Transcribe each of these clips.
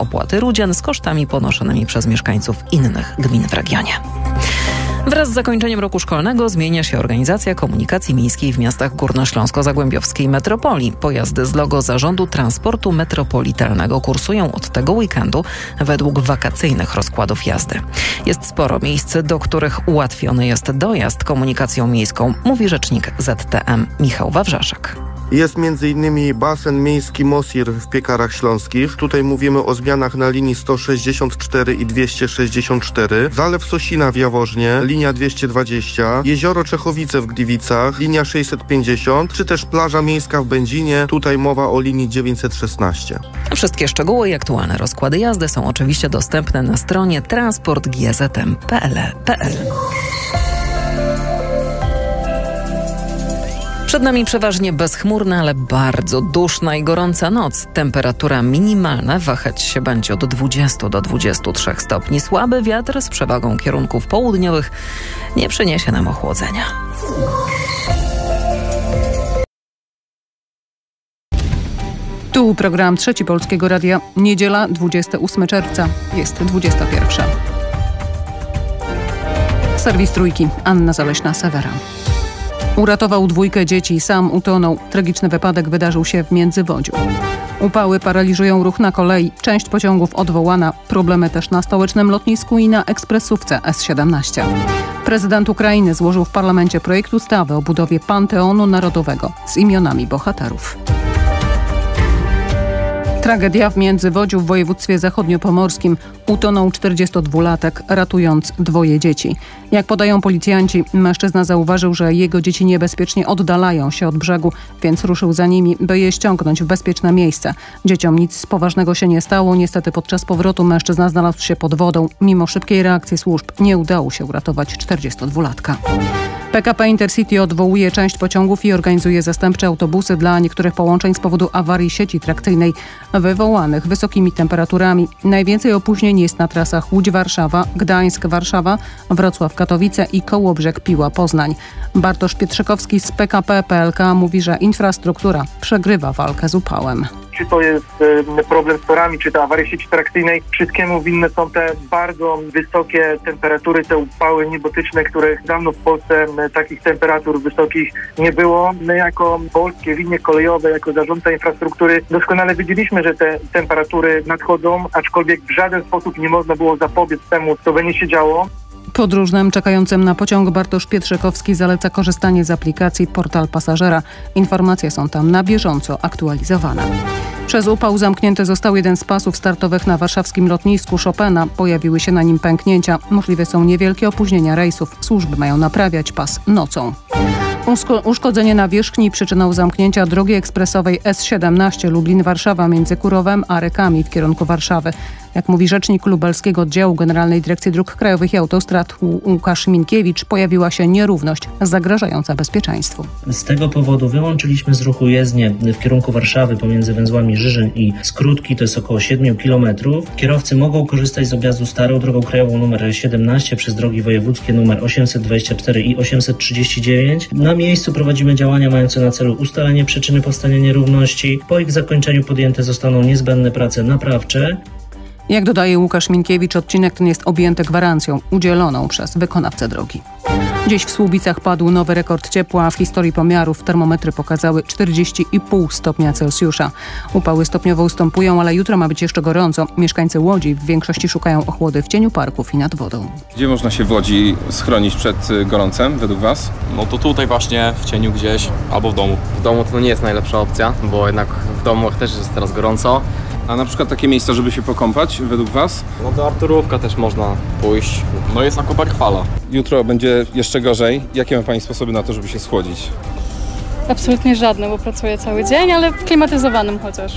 opłaty Rudzian z kosztami ponoszonymi przez mieszkańców innych gmin w regionie. Wraz z zakończeniem roku szkolnego zmienia się organizacja komunikacji miejskiej w miastach górnośląsko-zagłębiowskiej metropolii. Pojazdy z logo Zarządu Transportu Metropolitalnego kursują od tego weekendu według wakacyjnych rozkładów jazdy. Jest sporo miejsc, do których ułatwiony jest dojazd komunikacją miejską, mówi rzecznik ZTM Michał Wawrzaszek. Jest m.in. basen miejski Mosir w Piekarach Śląskich. Tutaj mówimy o zmianach na linii 164 i 264. Zalew Sosina w Jaworznie, linia 220. Jezioro Czechowice w Gliwicach, linia 650. Czy też plaża miejska w Będzinie. Tutaj mowa o linii 916. Wszystkie szczegóły i aktualne rozkłady jazdy są oczywiście dostępne na stronie transportgzm.pl. Przed nami przeważnie bezchmurna, ale bardzo duszna i gorąca noc. Temperatura minimalna wahać się będzie od 20 do 23 stopni. Słaby wiatr z przewagą kierunków południowych nie przyniesie nam ochłodzenia. Tu program Trzeci Polskiego Radia. Niedziela, 28 czerwca. Jest 21. Serwis Trójki. Anna Zaleśna-Sewera. Uratował 2 dzieci, sam utonął. Tragiczny wypadek wydarzył się w Międzywodziu. Upały paraliżują ruch na kolei. Część pociągów odwołana. Problemy też na stołecznym lotnisku i na ekspresówce S17. Prezydent Ukrainy złożył w parlamencie projekt ustawy o budowie Panteonu Narodowego z imionami bohaterów. Tragedia w Międzywodziu w województwie zachodniopomorskim. Utonął 42-latek, ratując 2 dzieci. Jak podają policjanci, mężczyzna zauważył, że jego dzieci niebezpiecznie oddalają się od brzegu, więc ruszył za nimi, by je ściągnąć w bezpieczne miejsce. Dzieciom nic poważnego się nie stało. Niestety podczas powrotu mężczyzna znalazł się pod wodą. Mimo szybkiej reakcji służb nie udało się uratować 42-latka. PKP Intercity odwołuje część pociągów i organizuje zastępcze autobusy dla niektórych połączeń z powodu awarii sieci trakcyjnej wywołanych wysokimi temperaturami. Najwięcej opóźnień jest na trasach Łódź-Warszawa, Gdańsk-Warszawa, Wrocław-Katowice i Kołobrzeg-Piła-Poznań. Bartosz Pietrzykowski z PKP PLK mówi, że infrastruktura przegrywa walkę z upałem. Czy to jest problem z torami, czy to awaria sieci trakcyjnej, wszystkiemu winne są te bardzo wysokie temperatury, te upały niebotyczne, których dawno w Polsce takich temperatur wysokich nie było. My jako polskie linie kolejowe, jako zarządca infrastruktury doskonale wiedzieliśmy, że te temperatury nadchodzą, aczkolwiek w żaden sposób nie można było zapobiec temu, co będzie się działo. Podróżnym czekającym na pociąg Bartosz Pietrzykowski zaleca korzystanie z aplikacji Portal Pasażera. Informacje są tam na bieżąco aktualizowane. Przez upał zamknięty został jeden z pasów startowych na warszawskim lotnisku Chopina. Pojawiły się na nim pęknięcia. Możliwe są niewielkie opóźnienia rejsów. Służby mają naprawiać pas nocą. Uszkodzenie nawierzchni przyczyną zamknięcia drogi ekspresowej S17 Lublin-Warszawa między Kurowem a Rekami w kierunku Warszawy. Jak mówi rzecznik lubelskiego oddziału Generalnej Dyrekcji Dróg Krajowych i Autostrad Łukasz Minkiewicz, pojawiła się nierówność zagrażająca bezpieczeństwu. Z tego powodu wyłączyliśmy z ruchu jezdnię w kierunku Warszawy pomiędzy węzłami Żyżyn i Skrótki, to jest około 7 km. Kierowcy mogą korzystać z objazdu starą drogą krajową nr 17 przez drogi wojewódzkie nr 824 i 839. Na miejscu prowadzimy działania mające na celu ustalenie przyczyny powstania nierówności. Po ich zakończeniu podjęte zostaną niezbędne prace naprawcze. Jak dodaje Łukasz Minkiewicz, odcinek ten jest objęty gwarancją udzieloną przez wykonawcę drogi. Dziś w Słubicach padł nowy rekord ciepła. W historii pomiarów termometry pokazały 40,5 stopnia Celsjusza. Upały stopniowo ustępują, ale jutro ma być jeszcze gorąco. Mieszkańcy Łodzi w większości szukają ochłody w cieniu parków i nad wodą. Gdzie można się w Łodzi schronić przed gorącem według Was? No to tutaj właśnie, w cieniu gdzieś, albo w domu. W domu to nie jest najlepsza opcja, bo jednak w domu też jest teraz gorąco. A na przykład takie miejsca, żeby się pokąpać według Was? No do Arturówka też można pójść. No jest na Koperchwala. Jutro będzie jeszcze gorzej. Jakie ma Pani sposoby na to, żeby się schłodzić? Absolutnie żadne, bo pracuję cały dzień, ale w klimatyzowanym chociaż.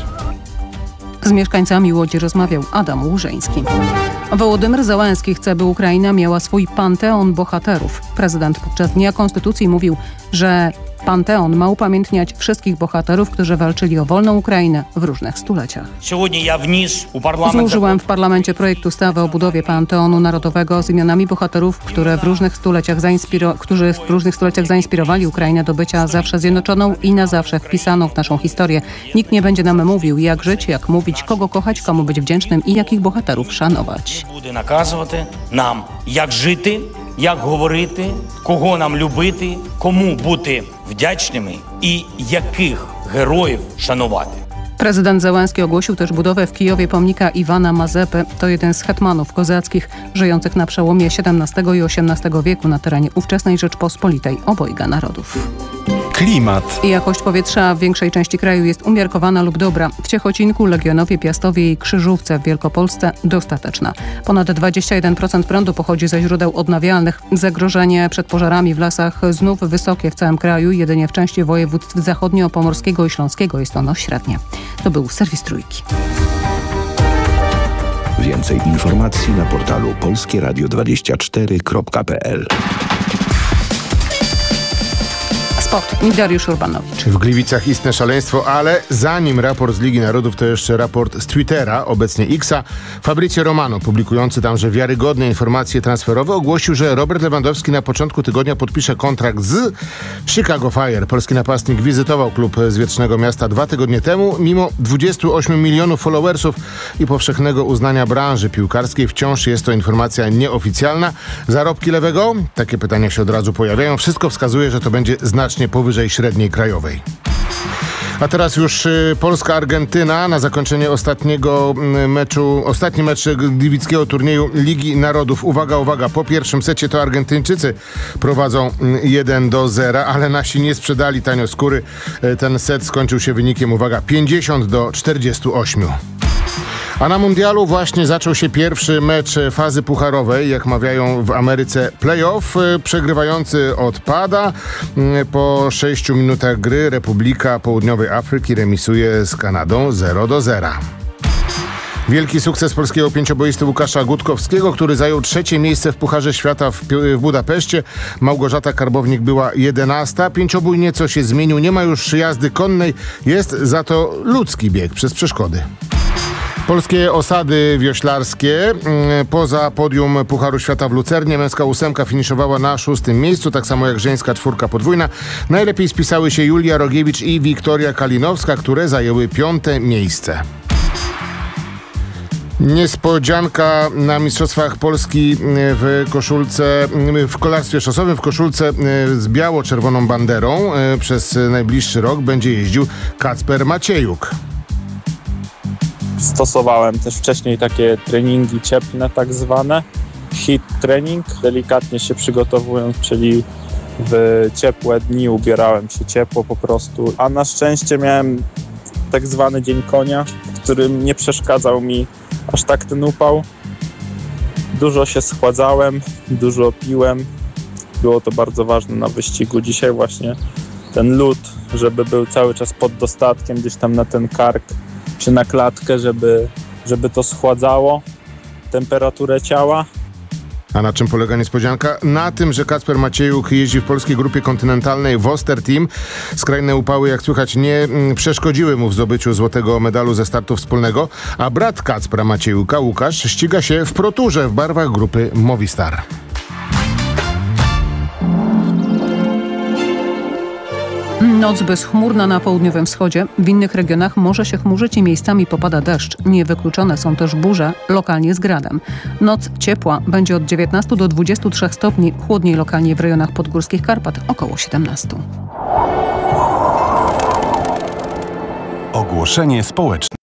Z mieszkańcami Łodzi rozmawiał Adam Łużyński. Wołodymyr Zełenski chce, by Ukraina miała swój panteon bohaterów. Prezydent podczas Dnia Konstytucji mówił, że Panteon ma upamiętniać wszystkich bohaterów, którzy walczyli o wolną Ukrainę w różnych stuleciach. Złożyłem w parlamencie projekt ustawy o budowie Panteonu Narodowego z imionami bohaterów, którzy w różnych stuleciach zainspirowali Ukrainę do bycia zawsze zjednoczoną i na zawsze wpisaną w naszą historię. Nikt nie będzie nam mówił, jak żyć, jak mówić, kogo kochać, komu być wdzięcznym i jakich bohaterów szanować. Буде наказувати нам, як жити, як говорити, кого нам любити, кому бути вдячними і яких героїв шанувати. Prezydent Zełenski ogłosił też budowę w Kijowie pomnika Iwana Mazepy. To jeden z hetmanów kozackich żyjących na przełomie XVII i XVIII wieku na terenie ówczesnej Rzeczpospolitej obojga narodów. Klimat. Jakość powietrza w większej części kraju jest umiarkowana lub dobra. W Ciechocinku, Legionowie, Piastowie i Krzyżówce w Wielkopolsce dostateczna. Ponad 21% prądu pochodzi ze źródeł odnawialnych. Zagrożenie przed pożarami w lasach znów wysokie w całym kraju. Jedynie w części województw zachodnio-pomorskiego i śląskiego jest ono średnie. To był serwis Trójki. Więcej informacji na portalu polskieradio24.pl. Sport. Dariusz Urbanowicz. W Gliwicach istne szaleństwo, ale zanim raport z Ligi Narodów, to jeszcze raport z Twittera, obecnie Xa. Fabrizio Romano, publikujący tamże wiarygodne informacje transferowe, ogłosił, że Robert Lewandowski na początku tygodnia podpisze kontrakt z Chicago Fire. Polski napastnik wizytował klub z Wietrznego Miasta 2 tygodnie temu. Mimo 28 milionów followersów i powszechnego uznania branży piłkarskiej, wciąż jest to informacja nieoficjalna. Zarobki Lewego? Takie pytania się od razu pojawiają. Wszystko wskazuje, że to będzie znacznie powyżej średniej krajowej. A teraz już Polska-Argentyna na zakończenie ostatni mecz gliwickiego turnieju Ligi Narodów. Uwaga, uwaga, po pierwszym secie to Argentyńczycy prowadzą 1-0, ale nasi nie sprzedali tanio skóry. Ten set skończył się wynikiem, uwaga, 50-48. A na mundialu właśnie zaczął się pierwszy mecz fazy pucharowej, jak mawiają w Ameryce playoff. Przegrywający odpada. Po 6 minutach gry Republika Południowej Afryki remisuje z Kanadą 0-0. Wielki sukces polskiego pięcioboisty Łukasza Gutkowskiego, który zajął 3. miejsce w Pucharze Świata w Budapeszcie. Małgorzata Karbownik była 11. Pięciobój nieco się zmienił. Nie ma już jazdy konnej, jest za to ludzki bieg przez przeszkody. Polskie osady wioślarskie. Poza podium Pucharu Świata w Lucernie męska 8 finiszowała na 6. miejscu, tak samo jak żeńska 4 podwójna. Najlepiej spisały się Julia Rogiewicz i Wiktoria Kalinowska, które zajęły 5. miejsce. Niespodzianka na Mistrzostwach Polski w kolarstwie szosowym w koszulce z biało-czerwoną banderą. Przez najbliższy rok będzie jeździł Kacper Maciejuk. Stosowałem też wcześniej takie treningi cieplne, tak zwane hit trening, delikatnie się przygotowując, czyli w ciepłe dni ubierałem się ciepło po prostu, a na szczęście miałem tak zwany dzień konia, w którym nie przeszkadzał mi aż tak ten upał. Dużo się schładzałem, dużo piłem, było to bardzo ważne na wyścigu. Dzisiaj właśnie ten lód, żeby był cały czas pod dostatkiem, gdzieś tam na ten kark czy na klatkę, żeby to schładzało temperaturę ciała. A na czym polega niespodzianka? Na tym, że Kacper Maciejuk jeździ w polskiej grupie kontynentalnej w Oster Team. Skrajne upały, jak słychać, nie przeszkodziły mu w zdobyciu złotego medalu ze startu wspólnego, a brat Kacpra Maciejuka, Łukasz, ściga się w Pro Tourze w barwach grupy Movistar. Noc bezchmurna na południowym wschodzie. W innych regionach może się chmurzyć i miejscami popada deszcz. Niewykluczone są też burze, lokalnie z gradem. Noc ciepła będzie od 19 do 23 stopni. Chłodniej lokalnie w rejonach podgórskich Karpat około 17. Ogłoszenie społeczne.